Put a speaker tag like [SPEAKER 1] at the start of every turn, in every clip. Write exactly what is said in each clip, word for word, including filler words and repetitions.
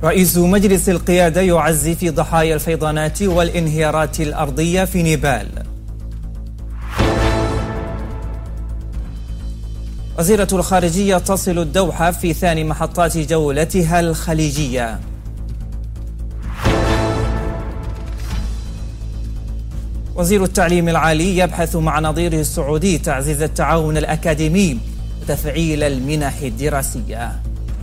[SPEAKER 1] رئيس مجلس القيادة يعزي في ضحايا الفيضانات والانهيارات الأرضية في نيبال. وزيرة الخارجية تصل الدوحة في ثاني محطات جولتها الخليجية. وزير التعليم العالي يبحث مع نظيره السعودي تعزيز التعاون الأكاديمي وتفعيل المنح الدراسية.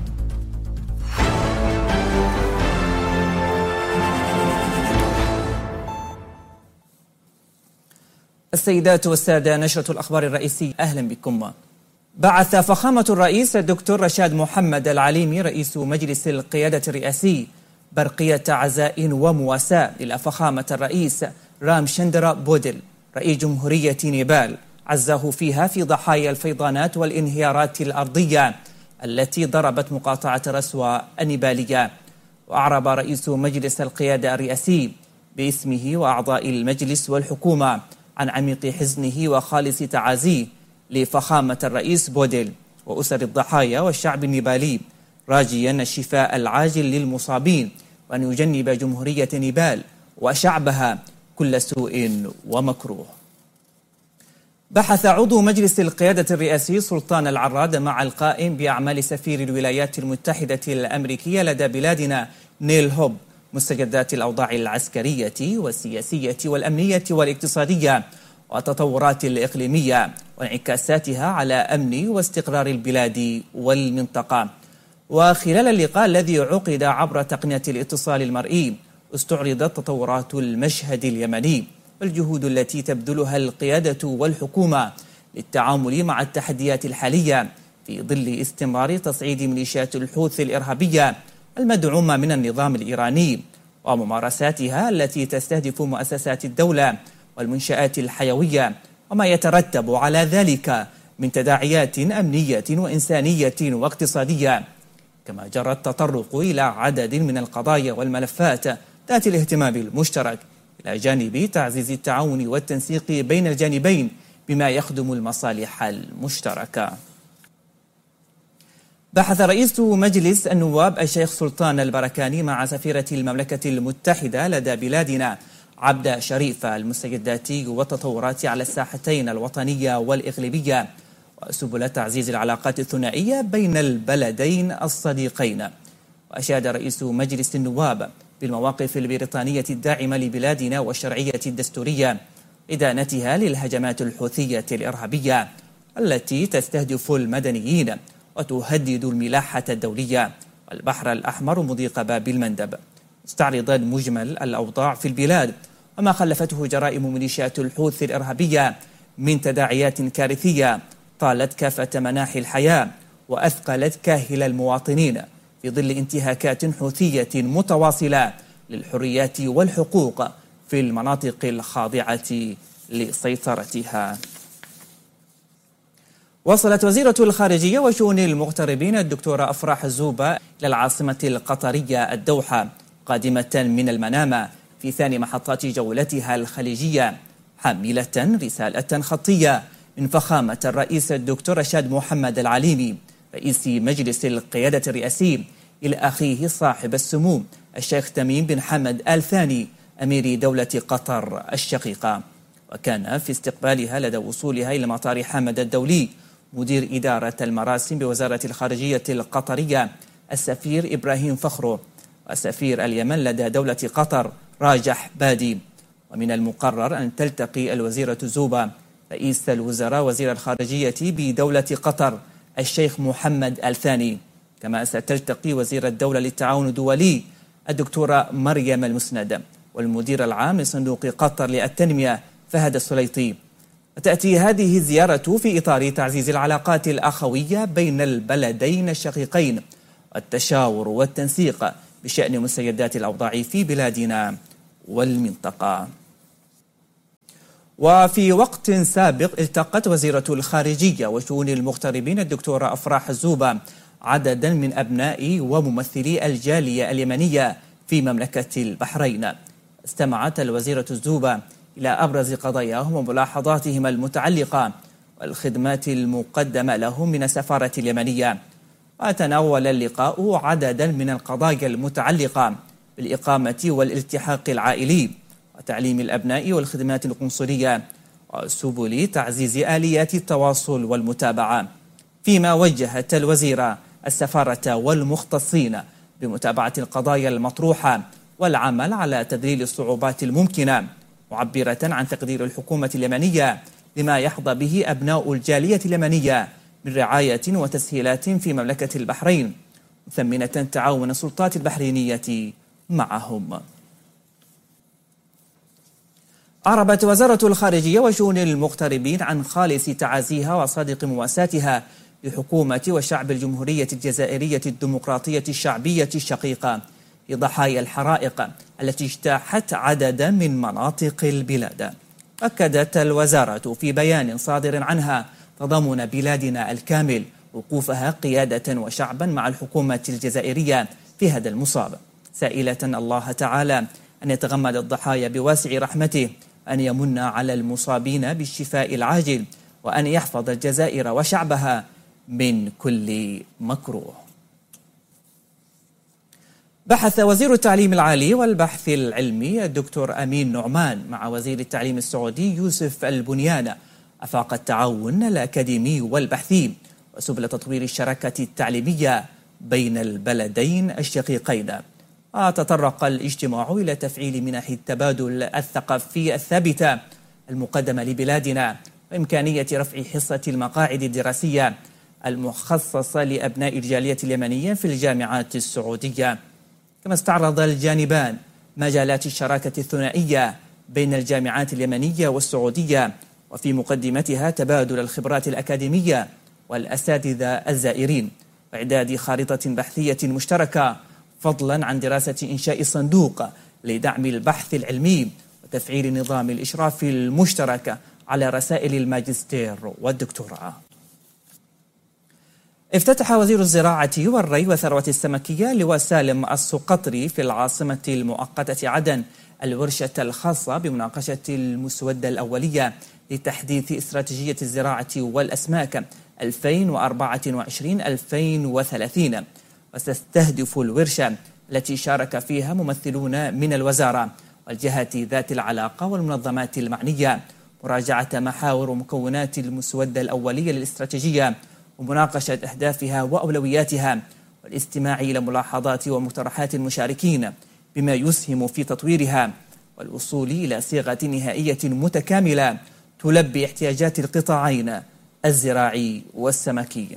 [SPEAKER 1] السيدات والسادة، نشرة الأخبار الرئيسية، أهلا بكم. بعث فخامة الرئيس الدكتور رشاد محمد العليمي رئيس مجلس القيادة الرئاسي برقية عزاء ومواساة إلى فخامة الرئيس رامشندرا بودل رئيس جمهورية نيبال، عزاه فيها في ضحايا الفيضانات والانهيارات الأرضية التي ضربت مقاطعة رسوى النيبالية. وأعرب رئيس مجلس القيادة الرئاسي باسمه وأعضاء المجلس والحكومة عن عميق حزنه وخالص تعازيه لفخامة الرئيس بودل وأسر الضحايا والشعب النيبالي، راجيا الشفاء العاجل للمصابين وأن يجنب جمهورية نيبال وشعبها كل سوء ومكروه. بحث عضو مجلس القيادة الرئاسي سلطان العراد مع القائم بأعمال سفير الولايات المتحدة الأمريكية لدى بلادنا نيل هوب مستجدات الأوضاع العسكرية والسياسية والأمنية والاقتصادية والتطورات الإقليمية وانعكاساتها على أمن واستقرار البلاد والمنطقة. وخلال اللقاء الذي عقد عبر تقنية الاتصال المرئي استعرضت تطورات المشهد اليمني والجهود التي تبذلها القيادة والحكومة للتعامل مع التحديات الحالية في ظل استمرار تصعيد ميليشيات الحوثي الإرهابية المدعومة من النظام الإيراني وممارساتها التي تستهدف مؤسسات الدولة والمنشآت الحيوية وما يترتب على ذلك من تداعيات أمنية وإنسانية واقتصادية، كما جرى التطرق إلى عدد من القضايا والملفات ذات الاهتمام المشترك إلى جانب تعزيز التعاون والتنسيق بين الجانبين بما يخدم المصالح المشتركة. بحث رئيس مجلس النواب الشيخ سلطان البركاني مع سفيرة المملكة المتحدة لدى بلادنا عبد شريف المستجدات والتطورات على الساحتين الوطنية والإقليمية وسبل تعزيز العلاقات الثنائية بين البلدين الصديقين. وأشاد رئيس مجلس النواب بالمواقف البريطانية الداعمة لبلادنا والشرعية الدستورية إدانتها للهجمات الحوثية الإرهابية التي تستهدف المدنيين وتهدد الملاحة الدولية والبحر الأحمر مضيق باب المندب، مستعرضا مجمل الأوضاع في البلاد وما خلفته جرائم ميليشيات الحوثي الإرهابية من تداعيات كارثية طالت كافة مناحي الحياة وأثقلت كاهل المواطنين في ظل انتهاكات حوثية متواصلة للحريات والحقوق في المناطق الخاضعة لسيطرتها. وصلت وزيرة الخارجية وشؤون المغتربين الدكتورة أفراح الزوبة إلى العاصمة القطرية الدوحة قادمة من المنامة في ثاني محطات جولتها الخليجية، حاملة رسالة خطية من فخامة الرئيس الدكتور رشاد محمد العليمي رئيس مجلس القيادة الرئاسي إلى أخيه صاحب السمو الشيخ تميم بن حمد آل ثاني أمير دولة قطر الشقيقة. وكان في استقبالها لدى وصولها إلى مطار حمد الدولي مدير إدارة المراسم بوزارة الخارجية القطرية السفير إبراهيم فخرو وسفير اليمن لدى دولة قطر راجح بادي. ومن المقرر أن تلتقي الوزيرة زوبة رئيس الوزراء وزير الخارجية بدولة قطر الشيخ محمد آل ثاني، كما ستلتقي وزير الدولة للتعاون الدولي الدكتورة مريم المسند والمدير العام لصندوق قطر للتنمية فهد السليطي. وتأتي هذه الزيارة في إطار تعزيز العلاقات الأخوية بين البلدين الشقيقين والتشاور والتنسيق بشأن مستجدات الأوضاع في بلادنا والمنطقة. وفي وقت سابق التقت وزيرة الخارجية وشؤون المغتربين الدكتورة أفراح الزوبة عددا من أبناء وممثلي الجالية اليمنية في مملكة البحرين. استمعت الوزيرة الزوبة إلى أبرز قضاياهم وملاحظاتهم المتعلقة والخدمات المقدمة لهم من السفارة اليمنية. وتناول اللقاء عددا من القضايا المتعلقة بالإقامة والالتحاق العائلي وتعليم الأبناء والخدمات القنصلية وسبل تعزيز آليات التواصل والمتابعة، فيما وجهت الوزيرة السفارة والمختصين بمتابعة القضايا المطروحة والعمل على تذليل الصعوبات الممكنة، معبرة عن تقدير الحكومة اليمنية لما يحظى به أبناء الجالية اليمنية من رعاية وتسهيلات في مملكة البحرين، مثمنة تعاون السلطات البحرينية معهم. أعربت وزارة الخارجية وشؤون المغتربين عن خالص تعازيها وصادق مواساتها لحكومة وشعب الجمهورية الجزائرية الديمقراطية الشعبية الشقيقة في ضحايا الحرائق التي اجتاحت عددا من مناطق البلاد. أكدت الوزارة في بيان صادر عنها تضامن بلادنا الكامل وقوفها قيادة وشعبا مع الحكومة الجزائرية في هذا المصاب، سائلة الله تعالى أن يتغمد الضحايا بواسع رحمته، أن يمن على المصابين بالشفاء العاجل، وأن يحفظ الجزائر وشعبها من كل مكروه. بحث وزير التعليم العالي والبحث العلمي الدكتور أمين نعمان مع وزير التعليم السعودي يوسف البنيان آفاق التعاون الأكاديمي والبحثي وسبل تطوير الشراكة التعليمية بين البلدين الشقيقين. وتطرق الاجتماع إلى تفعيل منح التبادل الثقافي الثابتة المقدمة لبلادنا وإمكانية رفع حصة المقاعد الدراسية المخصصة لأبناء الجالية اليمنية في الجامعات السعودية. كما استعرض الجانبان مجالات الشراكة الثنائية بين الجامعات اليمنية والسعودية، وفي مقدمتها تبادل الخبرات الأكاديمية والأساتذة الزائرين وإعداد خارطة بحثية مشتركة، فضلا عن دراسة إنشاء صندوق لدعم البحث العلمي وتفعيل نظام الإشراف المشترك على رسائل الماجستير والدكتوراه. افتتح وزير الزراعة والري والثروة السمكية لواء سالم السقطري في العاصمة المؤقتة عدن الورشة الخاصة بمناقشة المسودة الأولية لتحديث استراتيجية الزراعة والأسماك ألفين وأربعة وعشرين ألفين وثلاثين، وستستهدف الورشة التي شارك فيها ممثلون من الوزارة والجهات ذات العلاقة والمنظمات المعنية مراجعة محاور ومكونات المسودة الأولية للاستراتيجية ومناقشة أهدافها وأولوياتها والاستماع إلى ملاحظات ومقترحات المشاركين بما يسهم في تطويرها والوصول إلى صيغة نهائية متكاملة تلبي احتياجات القطاعين الزراعي والسمكي.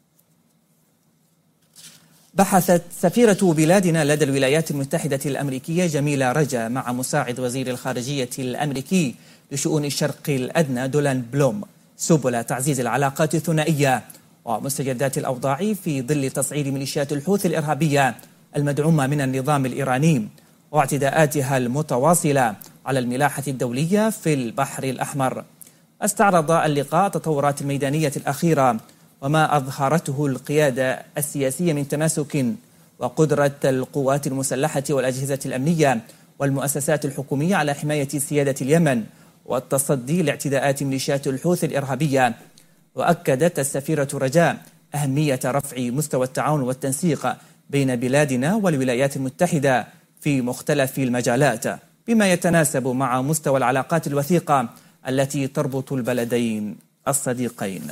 [SPEAKER 1] بحثت سفيرة بلادنا لدى الولايات المتحدة الأمريكية جميلة رجا مع مساعد وزير الخارجية الأمريكي لشؤون الشرق الأدنى دولان بلوم سبل تعزيز العلاقات الثنائية ومستجدات الأوضاع في ظل تصعيد ميليشيات الحوثي الإرهابية المدعومة من النظام الإيراني واعتداءاتها المتواصلة على الملاحة الدولية في البحر الأحمر. استعرض اللقاء التطورات الميدانية الأخيرة وما أظهرته القيادة السياسية من تماسك وقدرة القوات المسلحة والأجهزة الأمنية والمؤسسات الحكومية على حماية سيادة اليمن والتصدي لاعتداءات ميليشيات الحوثي الإرهابية. وأكدت السفيرة رجاء أهمية رفع مستوى التعاون والتنسيق بين بلادنا والولايات المتحدة في مختلف المجالات بما يتناسب مع مستوى العلاقات الوثيقة التي تربط البلدين الصديقين.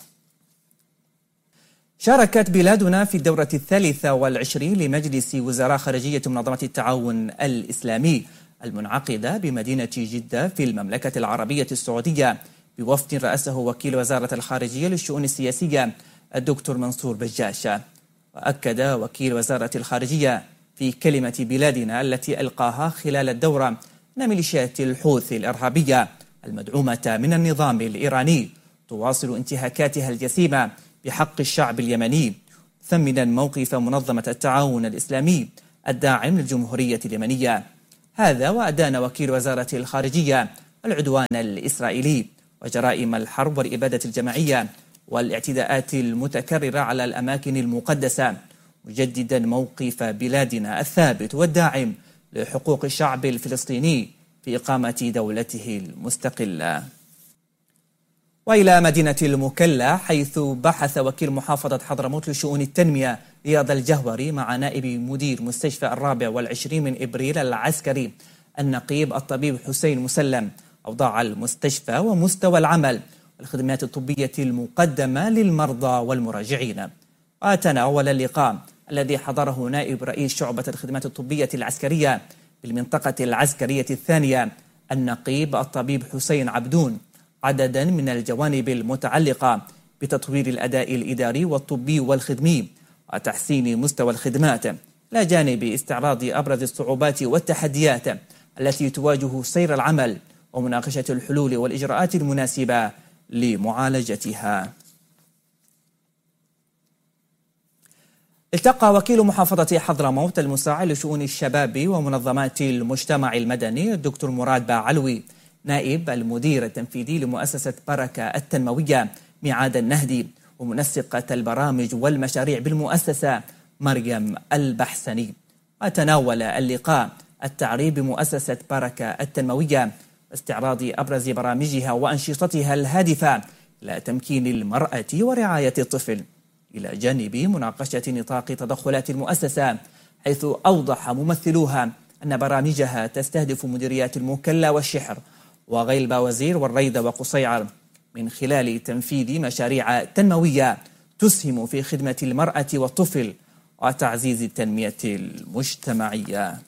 [SPEAKER 1] شاركت بلادنا في الدورة الثالثة والعشرين لمجلس وزراء خارجية منظمة التعاون الإسلامي المنعقدة بمدينة جدة في المملكة العربية السعودية بوفد رأسه وكيل وزارة الخارجية للشؤون السياسية الدكتور منصور بجاشة. وأكد وكيل وزارة الخارجية في كلمة بلادنا التي ألقاها خلال الدورة أن ميليشيات الحوثي الإرهابية المدعومة من النظام الإيراني تواصل انتهاكاتها الجسيمة بحق الشعب اليمني، ثمنا موقف منظمة التعاون الإسلامي الداعم للجمهورية اليمنية. هذا وأدان وكيل وزارة الخارجية العدوان الإسرائيلي وجرائم الحرب والإبادة الجماعية والاعتداءات المتكررة على الأماكن المقدسة، مجددا موقف بلادنا الثابت والداعم لحقوق الشعب الفلسطيني في إقامة دولته المستقلة. وإلى مدينة المكلا، حيث بحث وكيل محافظة حضرموت لشؤون التنمية رياض الجهوري مع نائب مدير مستشفى الرابع والعشرين من إبريل العسكري النقيب الطبيب حسين مسلم أوضاع المستشفى ومستوى العمل والخدمات الطبية المقدمة للمرضى والمراجعين. وتناول اللقاء الذي حضره نائب رئيس شعبة الخدمات الطبية العسكرية بالمنطقة العسكرية الثانية النقيب الطبيب حسين عبدون عددا من الجوانب المتعلقة بتطوير الأداء الإداري والطبي والخدمي وتحسين مستوى الخدمات، إلى جانب استعراض أبرز الصعوبات والتحديات التي تواجه سير العمل ومناقشة الحلول والإجراءات المناسبة لمعالجتها. التقى وكيل محافظة حضرموت المساعد لشؤون الشباب ومنظمات المجتمع المدني الدكتور مراد باعلوي نائب المدير التنفيذي لمؤسسة بركة التنموية ميعاد النهدي ومنسقة البرامج والمشاريع بالمؤسسة مريم البحسني. وتناول اللقاء التعريف بمؤسسة بركة التنموية واستعراض أبرز برامجها وأنشطتها الهادفة إلى تمكين المرأة ورعاية الطفل، إلى جانب مناقشة نطاق تدخلات المؤسسة، حيث أوضح ممثلوها أن برامجها تستهدف مديريات المكلا والشحر وغيلبة وزير والريدة وقصيعر من خلال تنفيذ مشاريع تنموية تسهم في خدمة المرأة والطفل وتعزيز التنمية المجتمعية.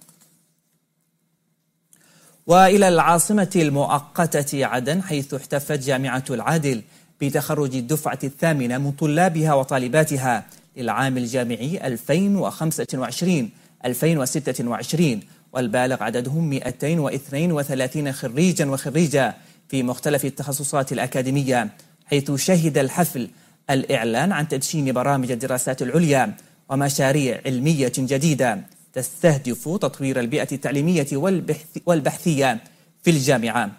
[SPEAKER 1] وإلى العاصمة المؤقتة عدن، حيث احتفت جامعة العادل بتخرج الدفعة الثامنة من طلابها وطالباتها للعام الجامعي ألفين وخمسة وعشرين ألفين وستة وعشرين، والبالغ عددهم مئتين واثنين وثلاثين خريجا وخريجة في مختلف التخصصات الأكاديمية، حيث شهد الحفل الإعلان عن تدشين برامج الدراسات العليا ومشاريع علمية جديدة تستهدف تطوير البيئة التعليمية والبحثية في الجامعة.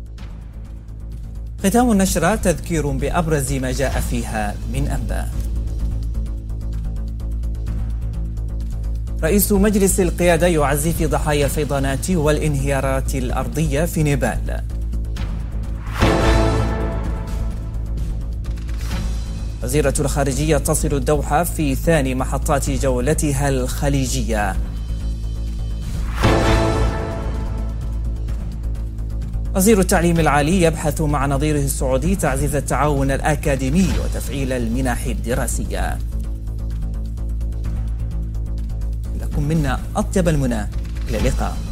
[SPEAKER 1] ختام النشرة تذكير بأبرز ما جاء فيها من أنباء. رئيس مجلس القيادة يعزي في ضحايا الفيضانات والانهيارات الأرضية في نيبال. وزيرة الخارجية تصل الدوحة في ثاني محطات جولتها الخليجية. وزير التعليم العالي يبحث مع نظيره السعودي تعزيز التعاون الأكاديمي وتفعيل المنح الدراسية. لكم منا أطيب المنى، إلى اللقاء.